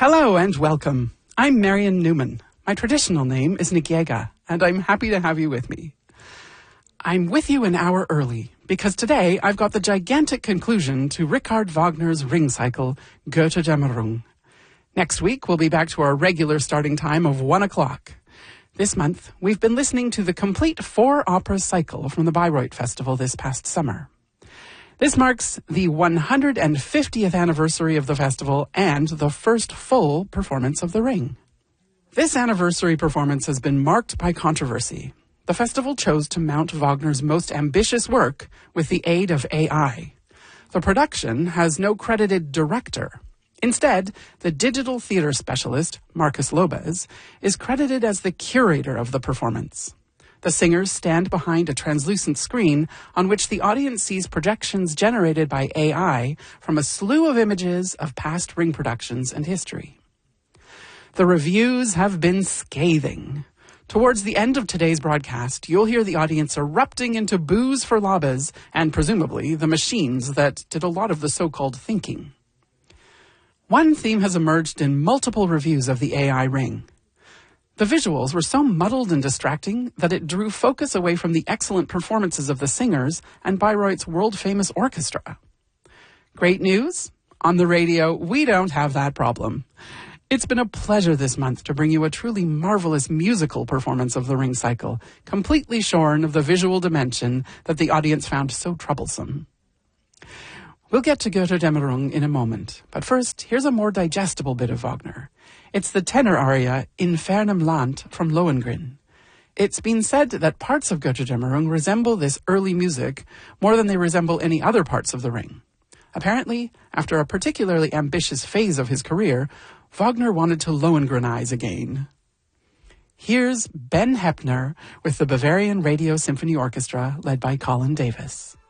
Hello and welcome. I'm Marion Newman. My traditional name is Nikiega, and I'm happy to have you with me. I'm with you an hour early, because today I've got the gigantic conclusion to Richard Wagner's Ring Cycle, Götterdämmerung. Next week, we'll be back to our regular starting time of 1 o'clock. This month, we've been listening to the complete 4-opera cycle from the Bayreuth Festival this past summer. This marks the 150th anniversary of the festival and the first full performance of The Ring. This anniversary performance has been marked by controversy. The festival chose to mount Wagner's most ambitious work with the aid of AI. The production has no credited director. Instead, the digital theater specialist, Marcus Lobez, is credited as the curator of the performance. The singers stand behind a translucent screen on which the audience sees projections generated by AI from a slew of images of past Ring productions and history. The reviews have been scathing. Towards the end of today's broadcast, you'll hear the audience erupting into boos for Lobez and, presumably, the machines that did a lot of the so-called thinking. One theme has emerged in multiple reviews of the AI Ring. The visuals were so muddled and distracting that it drew focus away from the excellent performances of the singers and Bayreuth's world-famous orchestra. Great news? On the radio, we don't have that problem. It's been a pleasure this month to bring you a truly marvelous musical performance of the Ring Cycle, completely shorn of the visual dimension that the audience found so troublesome. We'll get to Götterdämmerung in a moment, but first, here's a more digestible bit of Wagner. It's the tenor aria In fernem Land from Lohengrin. It's been said that parts of Götterdämmerung resemble this early music more than they resemble any other parts of the Ring. Apparently, after a particularly ambitious phase of his career, Wagner wanted to Lohengrinize again. Here's Ben Heppner with the Bavarian Radio Symphony Orchestra led by Colin Davis.